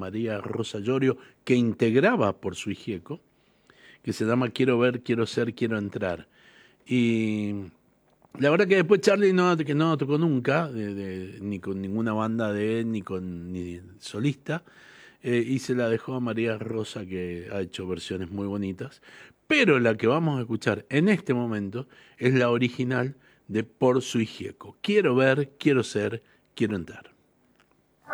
María Rosa Llorio, que integraba Por su Hijieco, que se llama Quiero ver, quiero ser, quiero entrar. Y la verdad que después Charlie que no tocó nunca, ni con ninguna banda de él, ni solista, y se la dejó a María Rosa, que ha hecho versiones muy bonitas. Pero la que vamos a escuchar en este momento es la original de Por su Hijieco. Quiero ver, quiero ser, quiero entrar.